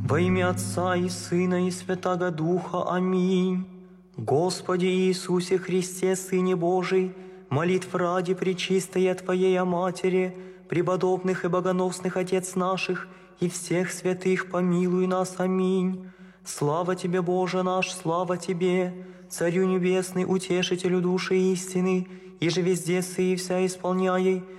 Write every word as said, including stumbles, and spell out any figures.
Во имя Отца и Сына и Святаго Духа. Аминь. Господи Иисусе Христе, Сыне Божий, молитв ради пречистая Твоей Матери, преподобных и богоносных Отец наших и всех святых, помилуй нас. Аминь. Слава Тебе, Боже наш, слава Тебе, Царю Небесный, Утешителю души истины, и же везде сы и вся исполняй